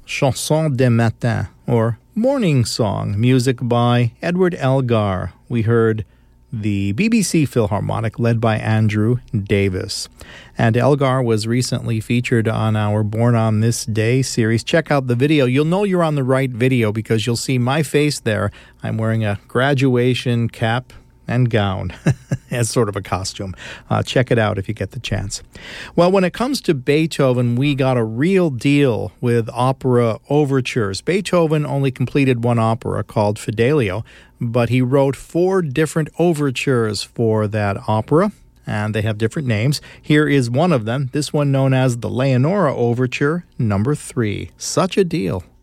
Chanson de Matin, or Morning Song, music by Edward Elgar. We heard the BBC Philharmonic led by Andrew Davis. And Elgar was recently featured on our Born on This Day series. Check out the video. You'll know you're on the right video because you'll see my face there. I'm wearing a graduation cap and gown as sort of a costume. Check it out if you get the chance. Well, when it comes to Beethoven, we got a real deal with opera overtures. Beethoven only completed one opera called Fidelio, but he wrote 4 different overtures for that opera, and they have different names. Here is one of them, this one known as the Leonora Overture, number 3. Such a deal.